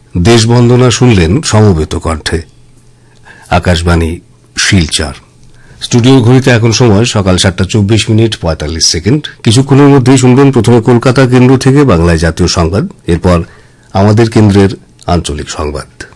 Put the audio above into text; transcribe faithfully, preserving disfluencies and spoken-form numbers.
দেশবন্দনা শুনলেন সমবেত কণ্ঠে। আকাশবাণী শিলচর। স্টুডিও ঘড়িতে এখন সময় সকাল সাতটা চব্বিশ মিনিট পঁয়তাল্লিশ সেকেন্ড। কিছুক্ষণের মধ্যেই শুনবেন প্রথমে কলকাতা কেন্দ্র থেকে বাংলায় জাতীয় সংবাদ, এরপর আমাদের কেন্দ্রের আঞ্চলিক সংবাদ।